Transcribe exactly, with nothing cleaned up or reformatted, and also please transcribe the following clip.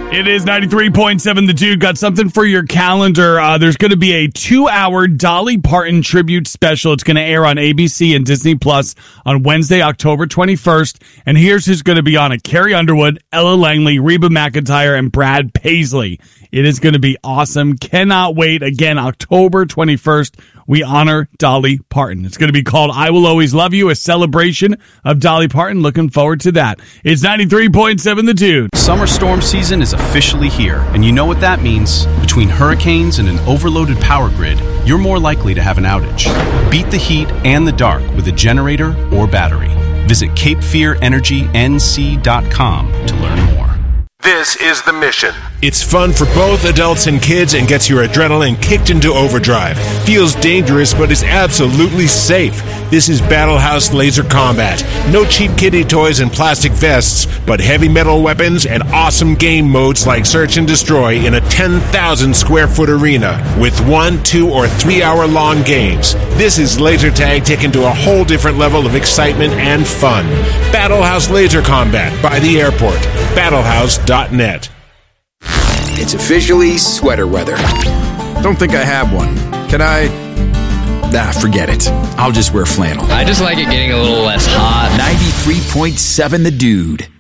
It is ninety-three point seven The Dude. Got something for your calendar. Uh, there's going to be a two-hour Dolly Parton tribute special. It's going to air on A B C and Disney Plus on Wednesday, October twenty-first. And here's who's going to be on it. Carrie Underwood, Ella Langley, Reba McEntire, and Brad Paisley. It is going to be awesome. Cannot wait. Again, October twenty-first. We honor Dolly Parton. It's going to be called I Will Always Love You, a celebration of Dolly Parton. Looking forward to that. It's ninety-three point seven The Dude. Summer storm season is officially here, and you know what that means. Between hurricanes and an overloaded power grid, you're more likely to have an outage. Beat the heat and the dark with a generator or battery. Visit cape fear energy n c dot com to learn more. This is The Mission. It's fun for both adults and kids and gets your adrenaline kicked into overdrive. Feels dangerous, but is absolutely safe. This is Battle House Laser Combat. No cheap kiddie toys and plastic vests, but heavy metal weapons and awesome game modes like Search and Destroy in a ten thousand square foot arena with one, two, or three hour long games. This is laser tag taken to a whole different level of excitement and fun. Battle House Laser Combat by the airport. battlehouse dot net. It's officially sweater weather. Don't think I have one. Can I? Nah, forget it. I'll just wear flannel. I just like it getting a little less hot. ninety-three point seven The Dude.